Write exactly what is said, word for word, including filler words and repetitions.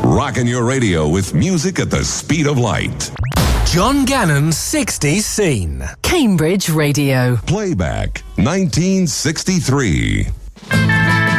Rocking your radio with music at the speed of light. John Gannon's sixties Scene. Cambridge Radio. Playback nineteen sixty-three.